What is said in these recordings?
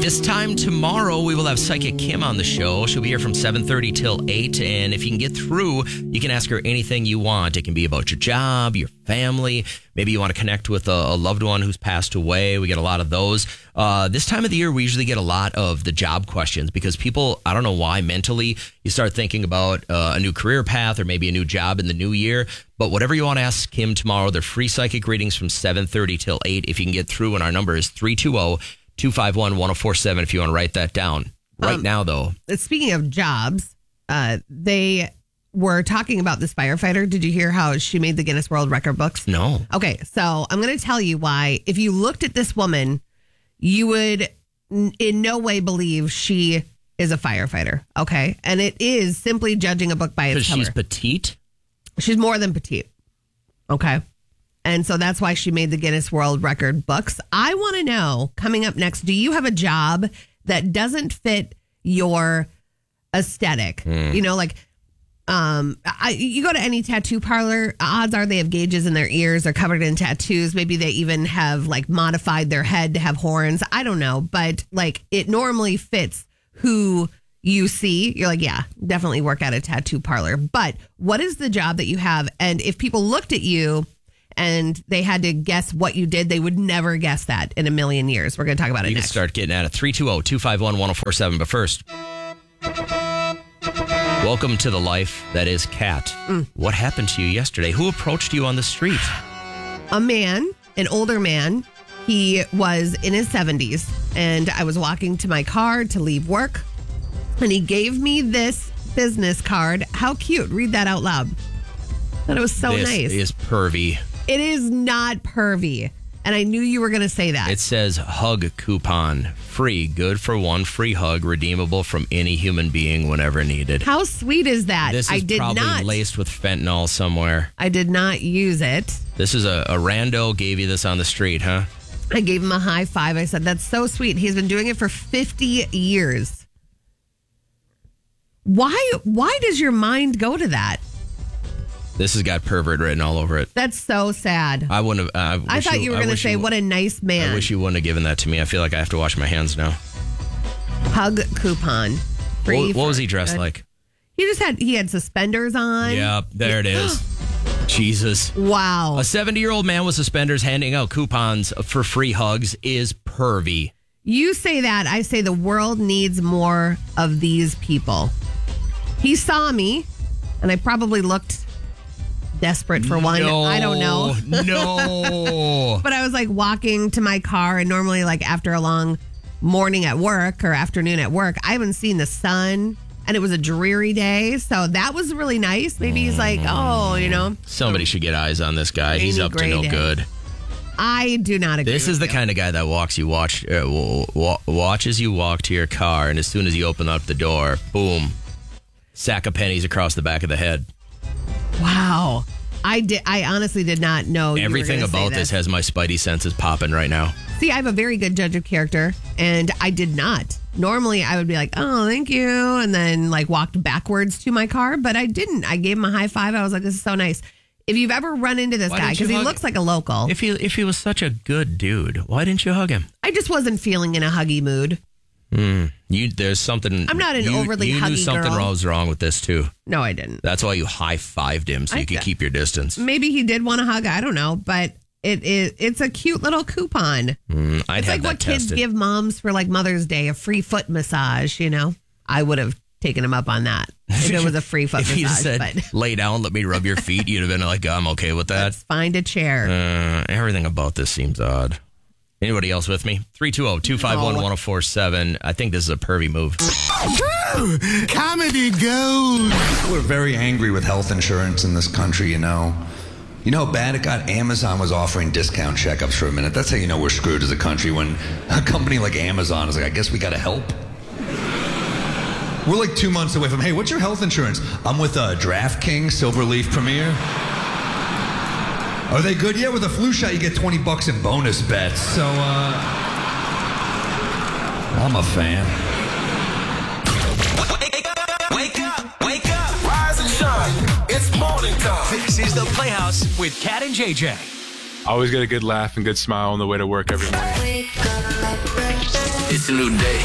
This time tomorrow, we will have Psychic Kim on the show. She'll be here from 7:30 till 8. And if you can get through, you can ask her anything you want. It can be about your job, your family. Maybe you want to connect with a loved one who's passed away. We get a lot of those. This time of the year, we usually get a lot of the job questions because people, I don't know why, mentally, you start thinking about a new career path or maybe a new job in the new year. But whatever you want to ask Kim tomorrow, they're free psychic readings from 7:30 till 8. If you can get through, and our number is 320-251-1047 if you want to write that down. Right now, though. Speaking of jobs, they were talking about this firefighter. Did you hear how she made the Guinness World Record books? No. Okay, so I'm going to tell you why. If you looked at this woman, you would in no way believe she is a firefighter. Okay, and it is simply judging a book by its cover. Because she's petite? She's more than petite. Okay. And so that's why she made the Guinness World Record books. I want to know, coming up next, do you have a job that doesn't fit your aesthetic? You know, like, you go to any tattoo parlor, odds are they have gauges in their ears, they're covered in tattoos. Maybe they even have like modified their head to have horns. I don't know. But like it normally fits who you see. You're like, yeah, definitely work at a tattoo parlor. But what is the job that you have? And if people looked at you and they had to guess what you did, they would never guess that in a million years. We're going to talk about it You next. can start getting at it. 320-251-1047. But first, welcome to the life that is Kat. What happened to you yesterday? Who approached you on the street? A man, an older man. He was in his 70s, and I was walking to my car to leave work, and he gave me this business card. How cute. Read that out loud. Thought it was so nice. This is pervy. It is not pervy. And I knew you were going to say that. It says hug coupon. Free. Good for one free hug. Redeemable from any human being whenever needed. How sweet is that? This is probably laced with fentanyl somewhere. I did not use it. This is a rando gave you this on the street, huh? I gave him a high five. I said, that's so sweet. He's been doing it for 50 years. Why does your mind go to that? This has got pervert written all over it. That's so sad. I wouldn't have. I thought you were going to say, what a nice man. I wish you wouldn't have given that to me. I feel like I have to wash my hands now. Hug coupon. What was he dressed like? He had suspenders on. Yep, there it is. Jesus. Wow. A 70-year-old man with suspenders handing out coupons for free hugs is pervy. You say that. I say the world needs more of these people. He saw me, and I probably looked desperate for one. No, I don't know. No. But I was like walking to my car, and normally like after a long morning at work or afternoon at work, I haven't seen the sun, and it was a dreary day. So that was really nice. Maybe he's like, oh, you know. Somebody should get eyes on this guy. He's up to no good. I do not agree. This is the kind of guy that watches you walk to your car, and as soon as you open up the door, boom, sack of pennies across the back of the head. Wow. I honestly did not know. Everything about this has my spidey senses popping right now. See, I have a very good judge of character, and I did not. Normally, I would be like, oh, thank you, and then like walked backwards to my car, but I didn't. I gave him a high five. I was like, this is so nice. If you've ever run into this guy, because he looks like a local. If he was such a good dude, why didn't you hug him? I just wasn't feeling in a huggy mood. There's something. I'm not an overly huggy girl. You knew something was wrong with this too. No, I didn't. That's why you high-fived him so you could keep your distance. Maybe he did want a hug. I don't know, but it's a cute little coupon. It's like what kids give moms for like Mother's Day, a free foot massage. You know, I would have taken him up on that if it was a free foot massage. If you said, lay down, let me rub your feet, you'd have been like, I'm okay with that. Let's find a chair. Everything about this seems odd. Anybody else with me? 320-251-1047. I think this is a pervy move. Comedy gold. We're very angry with health insurance in this country, you know. You know how bad it got? Amazon was offering discount checkups for a minute. That's how you know we're screwed as a country, when a company like Amazon is like, I guess we got to help. We're like 2 months away from, hey, what's your health insurance? I'm with DraftKings, Silverleaf Premier. Are they good? Yeah, with a flu shot, you get $20 in bonus bets. So, I'm a fan. Wake up, rise and shine. It's morning time. This is the Playhouse with Kat and JJ. Always get a good laugh and good smile on the way to work every morning. It's It's a new day.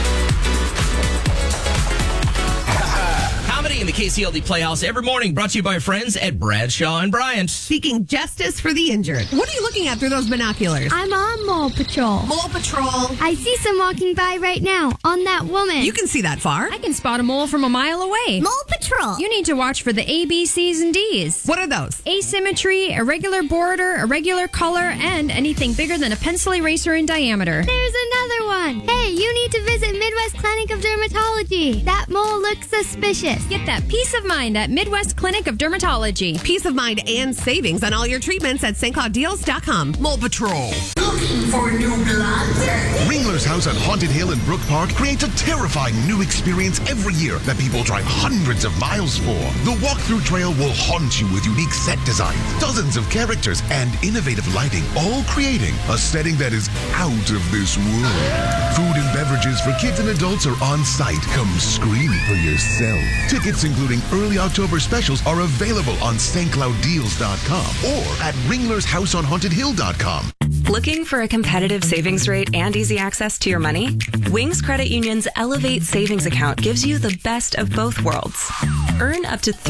Comedy in the KCLD Playhouse every morning, brought to you by our friends at Bradshaw and Bryant. Seeking justice for the injured. What are you looking at through those binoculars? I'm on Mole Patrol. Mole Patrol. I see some walking by right now on that woman. You can see that far. I can spot a mole from a mile away. Mole Patrol. You need to watch for the A, B, C's, and D's. What are those? Asymmetry, irregular border, irregular color, and anything bigger than a pencil eraser in diameter. There's another one. Hey, you need to visit Midwest Clinic of Dermatology. That mole looks suspicious. Get that peace of mind at Midwest Clinic of Dermatology. Peace of mind and savings on all your treatments at stclaudeals.com. Mole Patrol. Looking for new blood? Ringler's House on Haunted Hill in Brook Park creates a terrifying new experience every year that people drive hundreds of miles for. The walkthrough trail will haunt you with unique set design, dozens of characters, and innovative lighting, all creating a setting that is out of this world. Food and beverages for kids and adults are on site. Come scream for yourself. Tickets, including early October specials, are available on stclaudeals.com or at ringlershouseonhauntedhill.com. Looking for a competitive savings rate and easy access to your money? Wings Credit Union's Elevate Savings Account gives you the best of both worlds. Earn up to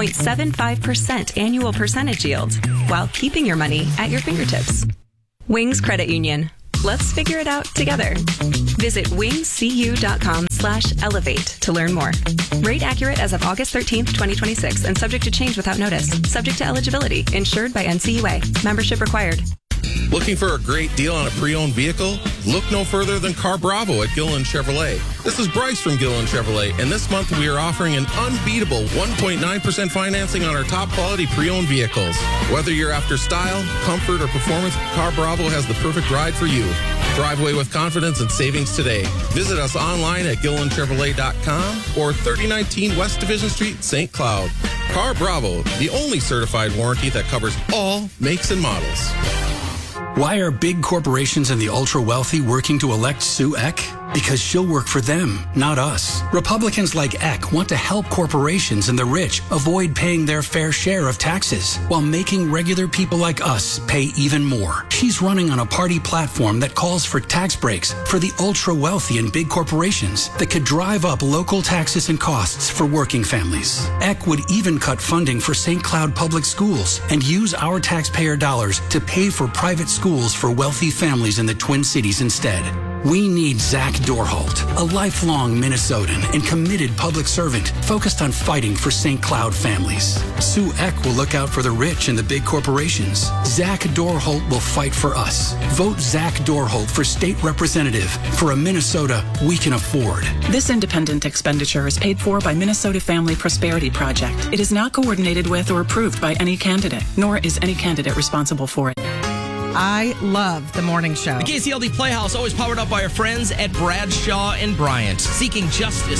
3.75% annual percentage yield while keeping your money at your fingertips. Wings Credit Union. Let's figure it out together. Visit wingscu.com/elevate to learn more. Rate accurate as of August 13th, 2026 and subject to change without notice. Subject to eligibility. Insured by NCUA. Membership required. Looking for a great deal on a pre-owned vehicle? Look no further than Car Bravo at Gilliland Chevrolet. This is Bryce from Gilliland Chevrolet, and this month we are offering an unbeatable 1.9% financing on our top quality pre-owned vehicles. Whether you're after style, comfort, or performance, Car Bravo has the perfect ride for you. Drive away with confidence and savings today. Visit us online at GillilandChevrolet.com or 3019 West Division Street, St. Cloud. Car Bravo, the only certified warranty that covers all makes and models. Why are big corporations and the ultra-wealthy working to elect Sue Eck? Because she'll work for them, not us. Republicans like Eck want to help corporations and the rich avoid paying their fair share of taxes while making regular people like us pay even more. She's running on a party platform that calls for tax breaks for the ultra-wealthy and big corporations that could drive up local taxes and costs for working families. Eck would even cut funding for St. Cloud Public Schools and use our taxpayer dollars to pay for private schools for wealthy families in the Twin Cities instead. We need Zach Dorholt, a lifelong Minnesotan and committed public servant focused on fighting for St. Cloud families. Sue Eck will look out for the rich and the big corporations. Zach Dorholt will fight for us. Vote Zach Dorholt for state representative for a Minnesota we can afford. This independent expenditure is paid for by Minnesota Family Prosperity Project. It is not coordinated with or approved by any candidate, nor is any candidate responsible for it. I love the morning show. The KCLD Playhouse, always powered up by our friends at Bradshaw and Bryant. Seeking justice